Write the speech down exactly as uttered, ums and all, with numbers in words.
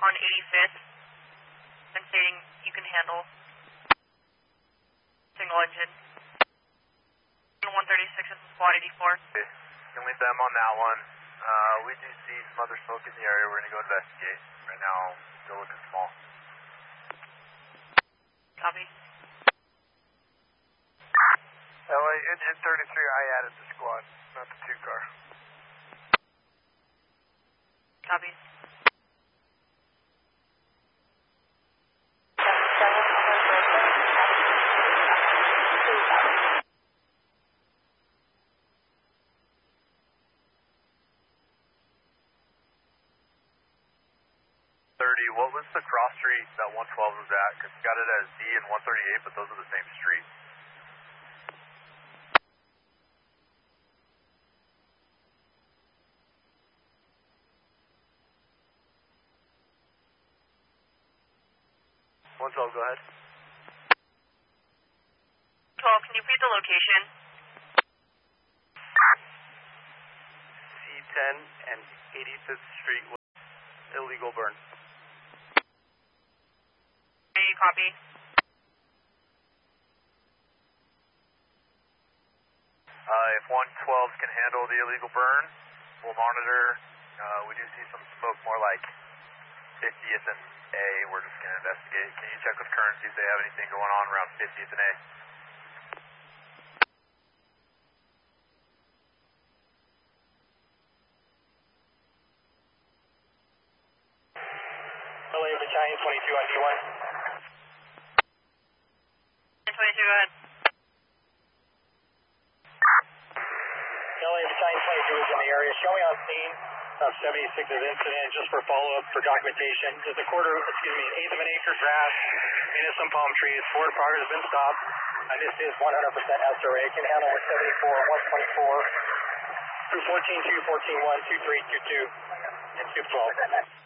on eighty-fifth and stating you can handle single engine. one thirty-six is squad eighty-four. Okay. Can leave them on that one. Uh, we do see some other smoke in the area. We're going to go investigate. Right now, still looking small. Copy. L A, engine thirty-three, I added the squad, not the two car. Copy. thirty, what was the cross street that one twelve was at? Because we got it as D and one thirty-eight, but those are the same street. one twelve, go ahead. twelve, can you read the location? C ten and eighty-fifth Street, illegal burn. Okay, copy. Uh, if one twelve can handle the illegal burn, we'll monitor. Uh, we do see some smoke more like fiftieth and A. We're just going to investigate. Can you check with current, see if they have anything going on around fiftieth and A? L A Battalion twenty-two on D one. twenty-two, go ahead. L A Battalion twenty-two is in the area. Show me on scene of seventy-six's incident just for follow-up for documentation. There's a quarter, excuse me, an eighth of an acre grass into some palm trees. Forward progress has been stopped. And this is one hundred percent S R A. Can handle one seventy-four, one twenty-four through fourteen two, fourteen one, two three two two, and two twelve.